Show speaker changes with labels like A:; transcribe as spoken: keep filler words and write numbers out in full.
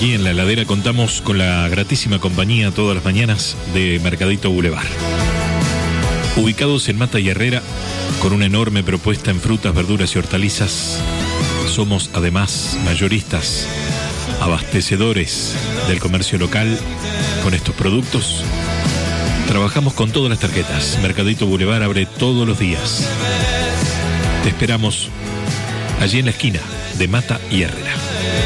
A: Aquí en La Heladera contamos con la gratísima compañía todas las mañanas de Mercadito Boulevard. Ubicados en Mata y Herrera, con una enorme propuesta en frutas, verduras y hortalizas, somos además mayoristas, abastecedores del comercio local con estos productos. Trabajamos con todas las tarjetas. Mercadito Boulevard abre todos los días. Te esperamos allí en la esquina de Mata y Herrera.